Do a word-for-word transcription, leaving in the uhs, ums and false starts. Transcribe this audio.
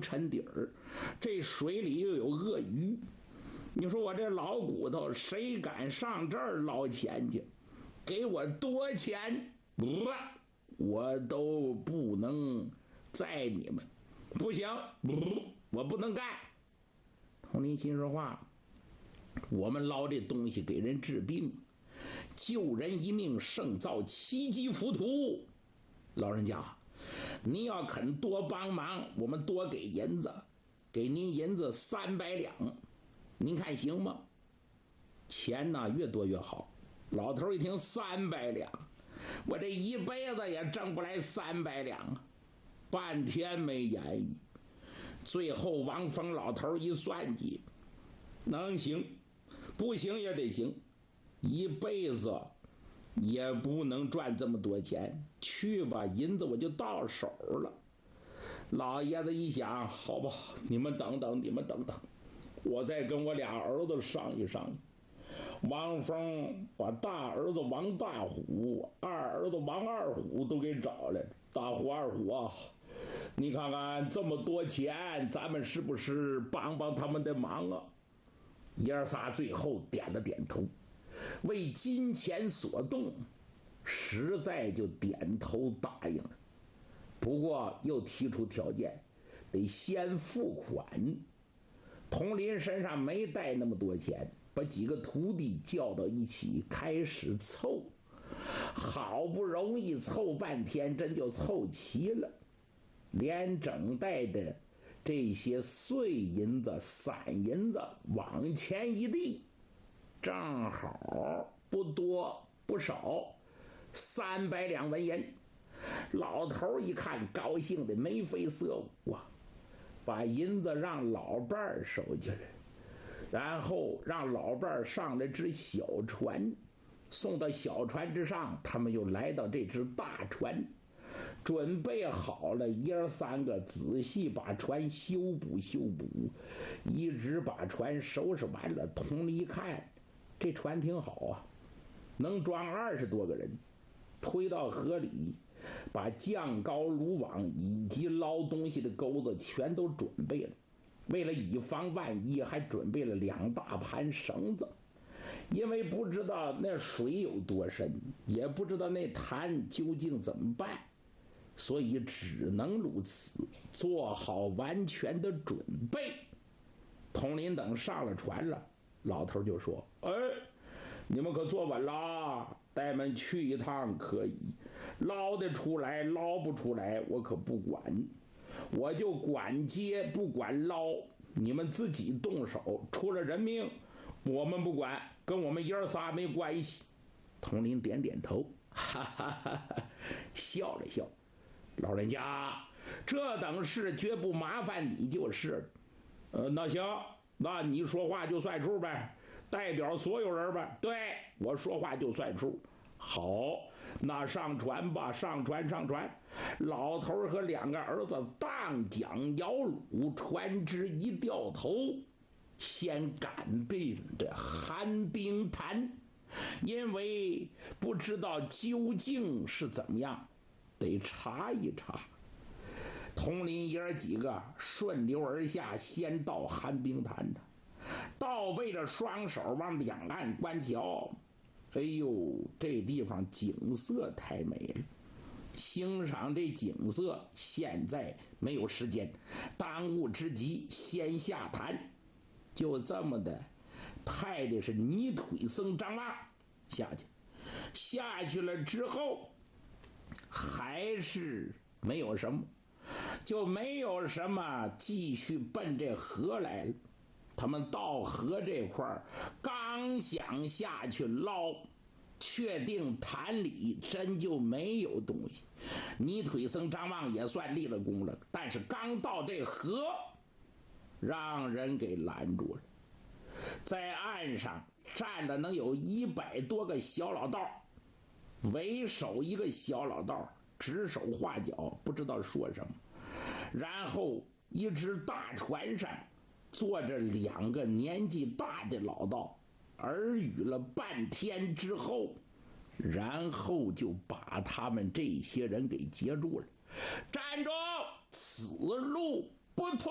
沉底儿，这水里又有鳄鱼。你说我这老骨头，谁敢上这儿捞钱去？给我多钱，不，我都不能载你们。不行，不，我不能干。佟林心说话，我们捞这东西给人治病，救人一命胜造七级浮屠。老人家，您要肯多帮忙，我们多给银子，给您银子三百两，您看行吗？钱呢越多越好。老头一听三百两，我这一辈子也挣不来三百两啊！半天没言语。最后王峰老头一算计，能行，不行也得行，一辈子也不能赚这么多钱，去吧，银子我就到手了。老爷子一想，好吧，你们等等，你们等等，我再跟我俩儿子商议商议。王峰把大儿子王大虎、二儿子王二虎都给找来了。大虎、二虎啊，你看看这么多钱，咱们是不是帮帮他们的忙啊？爷儿仨最后点了点头，为金钱所动，实在就点头答应了。不过又提出条件，得先付款。佟林身上没带那么多钱，把几个徒弟叫到一起开始凑，好不容易凑半天，真就凑齐了，连整袋的这些碎银子、散银子往前一递，正好不多不少，三百两纹银。老头一看，高兴的眉飞色舞啊，把银子让老伴儿收起来，然后让老伴儿上了只小船，送到小船之上，他们又来到这只大船，准备好了，爷儿三个仔细把船修补修补，一直把船收拾完了。佟林一看，这船挺好啊，能装二十多个人，推到河里，把降高鲁网以及捞东西的钩子全都准备了。为了以防万一，还准备了两大盘绳子，因为不知道那水有多深，也不知道那潭究竟怎么办，所以只能如此，做好完全的准备。佟林等上了船了，老头就说：哎，你们可坐稳了，带们去一趟可以，捞得出来捞不出来我可不管，我就管接不管捞，你们自己动手，出了人命我们不管，跟我们爷儿仨没关系。佟林点点头，哈哈哈哈，笑了笑。老人家，这等事绝不麻烦你就是呃，那行，那你说话就算数呗，代表所有人吧。对，我说话就算数。好，那上船吧，上船上船。老头和两个儿子荡桨摇橹，船只一掉头，先赶奔这寒冰潭，因为不知道究竟是怎么样，得查一查。佟林爷儿几个顺流而下，先到寒冰潭的，倒背着双手往两岸观瞧。哎呦，这地方景色太美了，欣赏这景色现在没有时间，当务之急先下潭。就这么的派的是泥腿僧张望下去，下去了之后还是没有什么，就没有什么继续奔这河来了。他们到河这块儿，刚想下去捞，确定潭里真就没有东西。泥腿僧张望也算立了功了，但是刚到这河，让人给拦住了。在岸上站了能有一百多个小老道，为首一个小老道指手画脚，不知道说什么。然后一只大船上坐着两个年纪大的老道，耳语了半天之后，然后就把他们这些人给截住了。站住，此路不通。